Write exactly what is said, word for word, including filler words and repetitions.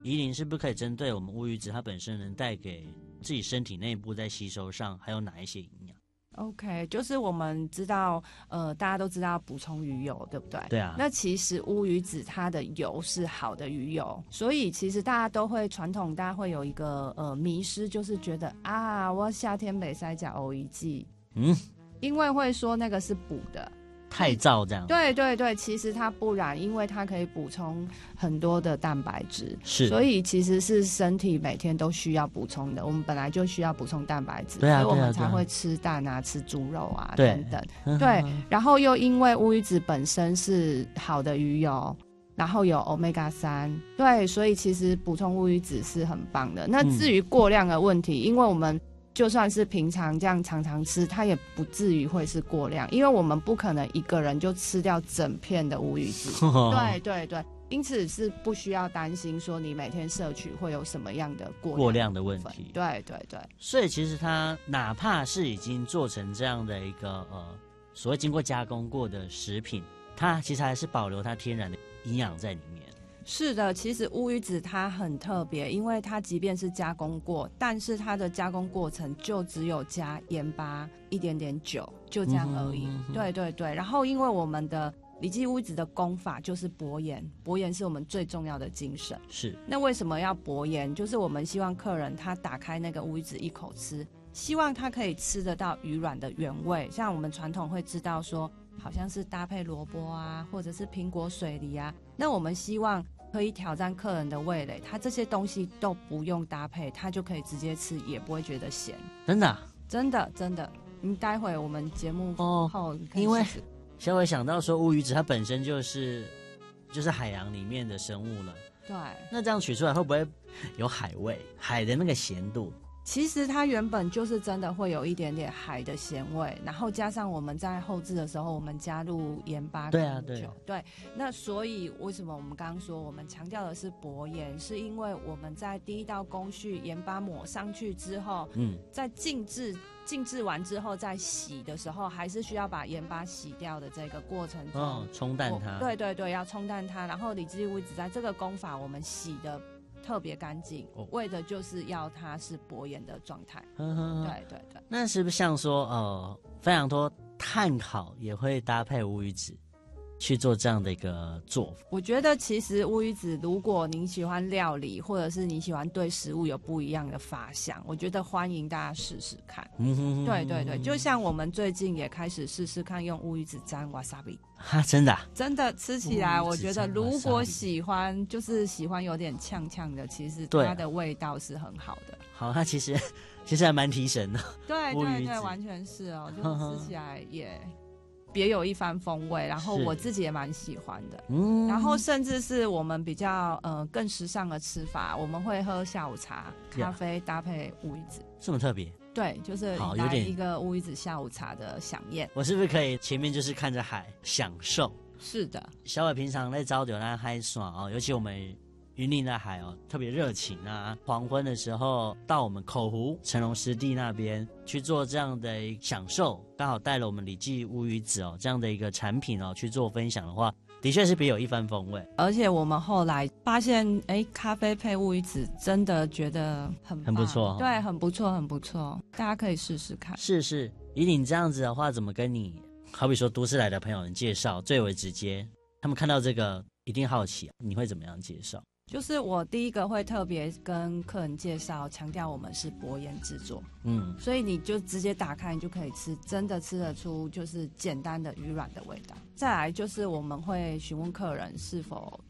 宜林是不是可以针对我们乌鱼子它本身能带给自己身体内部在吸收上还有哪一些营养？ OK， 就是我们知道，呃，大家都知道补充鱼油，对不对？ 对啊。 那其实乌鱼子它的油是好的鱼油，所以其实大家都会传统，大家会有一个呃迷失，就是觉得啊，我夏天没塞甲欧一季，嗯，因为会说那个是补的。 太燥这样。 对对对，其实它不然，因为它可以补充很多的蛋白质， 是， 所以其实是身体每天都需要补充的。我们本来就需要补充蛋白质， 对啊， 所以我们才会吃蛋啊、吃猪肉啊对等等。对，然后又因为乌鱼子本身是好的鱼油，然后有 omega 三，对，所以其实补充乌鱼子是很棒的。那至于过量的问题，嗯、因为我们就算是平常这样常常吃，它也不至于会是过量，因为我们不可能一个人就吃掉整片的乌鱼子。对对对，因此是不需要担心说你每天摄取会有什么样的过量过量的问题。 对对对， 所以其实它哪怕是已经做成这样的一个呃所谓经过加工过的食品，它其实还是保留它天然的营养在里面。 是的，其实乌鱼子它很特别，因为它即便是加工过，但是它的加工过程就只有加盐巴一点点酒，就这样而已。嗯、对对对，然后因为我们的李记乌鱼子的工法就是薄盐，薄盐是我们最重要的精神。 是， 那为什么要薄盐？就是我们希望客人他打开那个乌鱼子一口吃，希望他可以吃得到鱼卵的原味。像我们传统会知道说，好像是搭配萝卜啊，或者是苹果水梨啊，那我们希望可以挑战客人的味蕾，他这些东西都不用搭配，他就可以直接吃，也不会觉得咸。 真的、啊？ 真的真的。你待会我们节目后可以试试， 因为小伟想到说乌鱼子它本身就是就是海洋里面的生物了， 对， 那这样取出来会不会有海味，海的那个咸度？ 其实它原本就是真的会有一点点海的咸味，然后加上我们在后制的时候，我们加入盐巴跟酒， 对啊对对，那所以为什么我们刚刚说我们强调的是薄盐，是因为我们在第一道工序盐巴抹上去之后，嗯，在静置静置完之后再洗的时候，还是需要把盐巴洗掉的这个过程中， 哦，冲淡它， 对对对，要冲淡它，然后李记乌鱼子在这个工法我们洗的特别干净，哦、为的就是要它是薄盐的状态。呵呵，对对对。 那是不是像说呃，非常多炭烤也会搭配乌鱼子去做这样的一个做法？ 我觉得其实乌鱼子，如果您喜欢料理，或者是你喜欢对食物有不一样的发想，我觉得欢迎大家试试看。嗯哼哼，对对对，就像我们最近也开始试试看用乌鱼子沾 wasabi。 哈，真的、啊？ 真的吃起来，我觉得如果喜欢，就是喜欢有点呛呛的，其实它的味道是很好的。 好，它其实其实还蛮提神的。 对对对，完全是哦，就是吃起来也别有一番风味，然后我自己也蛮喜欢的。嗯，然后甚至是我们比较呃更时尚的吃法，我们会喝下午茶、咖啡搭配乌鱼子， 这么特别。 对，就是来一个乌鱼子下午茶的飨宴。 我是不是可以前面就是看着海享受？ 是的， 小伟平常在招酒那嗨爽哦，尤其我们云林的海哦，特别热情啊。黄昏的时候到我们口湖成龙湿地那边去做这样的享受，刚好带了我们李记乌鱼子哦这样的一个产品哦去做分享的话，的确是别有一番风味。 而且我们后来发现，哎，咖啡配乌鱼子真的觉得很棒很不错、哦， 对，很不错，很不错，大家可以试试看。 是是，以你这样子的话，怎么跟你好比说都市来的朋友们介绍最为直接？他们看到这个一定好奇，你会怎么样介绍？ 就是我第一个会特别跟客人介绍，强调我们是薄盐制作，嗯，所以你就直接打开，你就可以吃，真的吃得出就是简单的鱼卵的味道。再来就是我们会询问客人是否